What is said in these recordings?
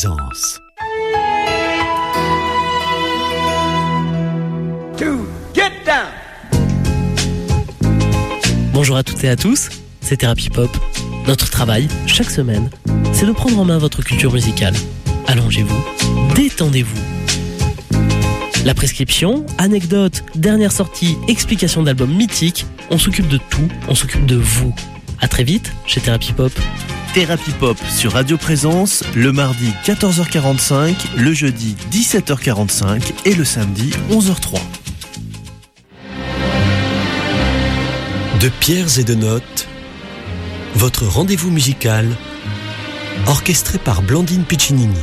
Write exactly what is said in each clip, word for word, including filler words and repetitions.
Présence. Two, get down. Bonjour à toutes et à tous, c'est Thérapie Pop. Notre travail, chaque semaine, c'est de prendre en main votre culture musicale. Allongez-vous, détendez-vous. La prescription, anecdotes, dernière sortie, explication d'albums mythiques, on s'occupe de tout, on s'occupe de vous. À très vite chez Thérapie Pop. Thérapie Pop sur Radio Présence, le mardi quatorze heures quarante-cinq, le jeudi dix-sept heures quarante-cinq et le samedi onze heures trois. De pierres et de notes, votre rendez-vous musical, orchestré par Blandine Piccinini.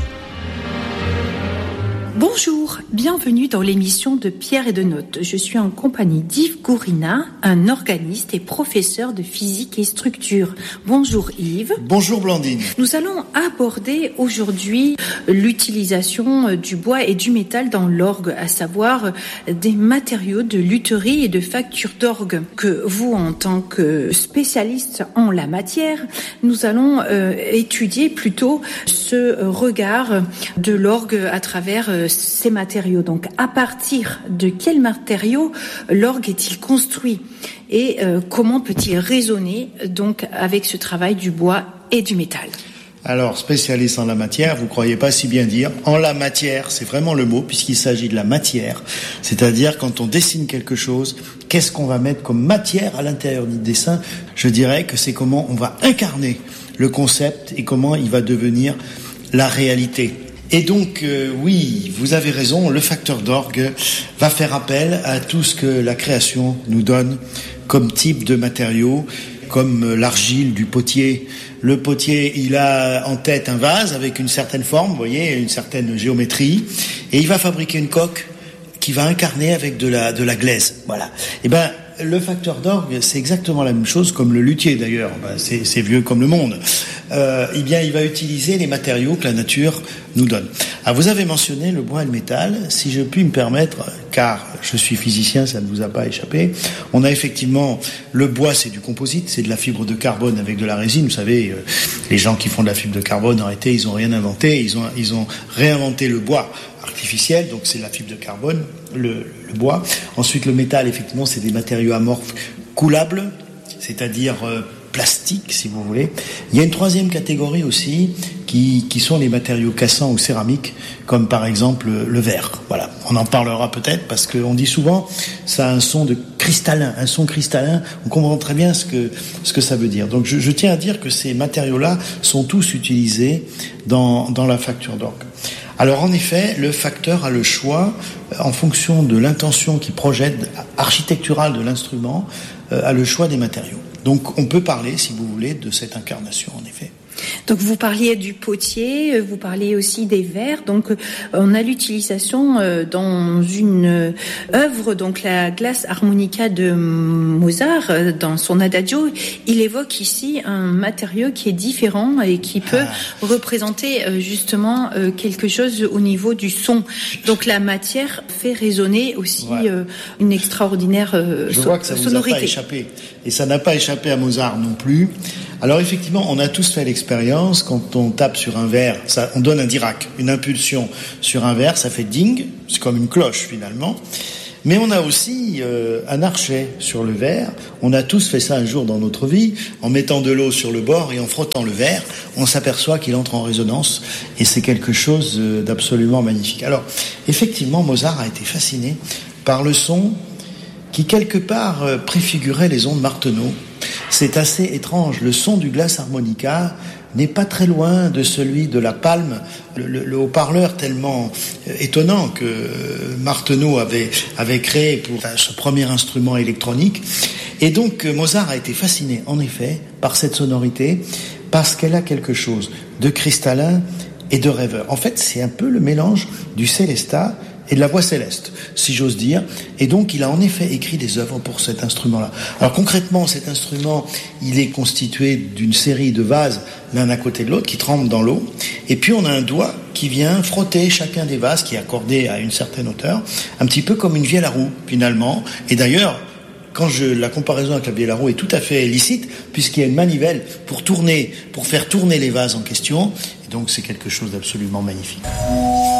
Bonjour, bienvenue dans l'émission de Pierre et de Notes. Je suis en compagnie d'Yves Gourina, un organiste et professeur de physique et structure. Bonjour Yves. Bonjour Blandine. Nous allons aborder aujourd'hui l'utilisation du bois et du métal dans l'orgue, à savoir des matériaux de lutherie et de facture d'orgue. Que vous, en tant que spécialiste en la matière, nous allons euh, étudier plutôt ce regard de l'orgue à travers euh, ces matériaux. Donc, à partir de quels matériaux l'orgue est-il construit et euh, comment peut-il résonner donc avec ce travail du bois et du métal? Alors, spécialiste en la matière, vous croyez pas si bien dire. En la matière, c'est vraiment le mot, puisqu'il s'agit de la matière. C'est-à-dire, quand on dessine quelque chose, qu'est-ce qu'on va mettre comme matière à l'intérieur du dessin? Je dirais que c'est comment on va incarner le concept et comment il va devenir la réalité. Et donc, euh, oui, vous avez raison, le facteur d'orgue va faire appel à tout ce que la création nous donne comme type de matériaux, comme l'argile du potier. Le potier, il a en tête un vase avec une certaine forme, vous voyez, une certaine géométrie, et il va fabriquer une coque qui va incarner avec de la, de la glaise. Voilà. Et ben, le facteur d'orgue, c'est exactement la même chose, comme le luthier d'ailleurs, ben, c'est, c'est vieux comme le monde. Euh, eh bien, il va utiliser les matériaux que la nature nous donne. Alors, vous avez mentionné le bois et le métal. Si je puis me permettre, car je suis physicien, ça ne vous a pas échappé, on a effectivement, le bois, c'est du composite, c'est de la fibre de carbone avec de la résine. Vous savez, euh, les gens qui font de la fibre de carbone, en réalité, ils ont rien inventé, ils ont, ils ont réinventé le bois artificiel, donc c'est la fibre de carbone, le, le bois. Ensuite, le métal, effectivement, c'est des matériaux amorphes coulables, c'est-à-dire euh, plastiques, si vous voulez. Il y a une troisième catégorie aussi, qui, qui sont les matériaux cassants ou céramiques, comme par exemple le verre. Voilà, on en parlera peut-être, parce qu'on dit souvent, ça a un son de cristallin, un son cristallin, on comprend très bien ce que, ce que ça veut dire. Donc je, je tiens à dire que ces matériaux-là sont tous utilisés dans, dans la facture d'orgue. Alors en effet, le facteur a le choix, en fonction de l'intention qu'il projette architecturale de l'instrument, euh, a le choix des matériaux. Donc on peut parler, si vous voulez, de cette incarnation en effet. Donc vous parliez du potier, vous parliez aussi des verres. Donc on a l'utilisation dans une œuvre, donc la Glass Harmonica de Mozart, dans son Adagio, il évoque ici un matériau qui est différent et qui peut ah. représenter justement quelque chose au niveau du son. Donc la matière fait résonner aussi ouais. une extraordinaire sonorité. Je vois que ça vous a pas échappé. Et ça n'a pas échappé à Mozart non plus. Alors effectivement, on a tous fait l'expérience, quand on tape sur un verre, ça, on donne un dirac, une impulsion sur un verre, ça fait ding, c'est comme une cloche finalement. Mais on a aussi euh, un archet sur le verre. On a tous fait ça un jour dans notre vie, en mettant de l'eau sur le bord et en frottant le verre, on s'aperçoit qu'il entre en résonance et c'est quelque chose d'absolument magnifique. Alors effectivement, Mozart a été fasciné par le son qui quelque part euh, préfigurait les ondes Martenot. C'est assez étrange. Le son du Glass Harmonica n'est pas très loin de celui de la palme, le, le, le haut-parleur tellement euh, étonnant que euh, Martenot avait, avait créé pour euh, ce premier instrument électronique. Et donc euh, Mozart a été fasciné, en effet, par cette sonorité, parce qu'elle a quelque chose de cristallin et de rêveur. En fait, c'est un peu le mélange du Célestat et de la voix céleste, si j'ose dire. Et donc, il a en effet écrit des œuvres pour cet instrument-là. Alors concrètement, cet instrument, il est constitué d'une série de vases, l'un à côté de l'autre, qui trempent dans l'eau. Et puis, on a un doigt qui vient frotter chacun des vases, qui est accordé à une certaine hauteur, un petit peu comme une vielle à roue, finalement. Et d'ailleurs, quand je, la comparaison avec la bielle à roue est tout à fait licite, puisqu'il y a une manivelle pour tourner, pour faire tourner les vases en question. Et donc, c'est quelque chose d'absolument magnifique.